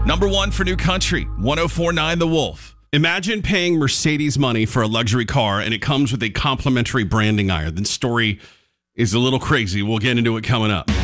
Number one for New Country, 104.9 The Wolf. Imagine paying Mercedes money for a luxury car and it comes with a complimentary branding iron. The story is a little crazy. We'll get into it coming up.